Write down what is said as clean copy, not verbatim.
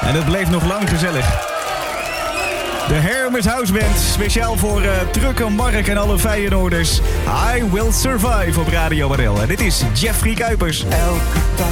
En het bleef nog lang gezellig. De Hermes House Band, speciaal voor Truck, Mark en alle Feyenoorders. I Will Survive op Radio NL. En dit is Jeffrey Kuipers. Elke dag